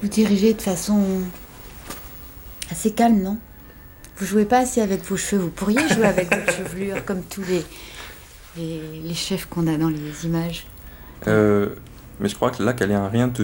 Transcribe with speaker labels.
Speaker 1: Vous dirigez de façon assez calme, non? Vous jouez pas assez avec vos cheveux. Vous pourriez jouer avec votre chevelure, comme tous les chefs qu'on a dans les images.
Speaker 2: Mais je crois que là, qu'elle ait un rien te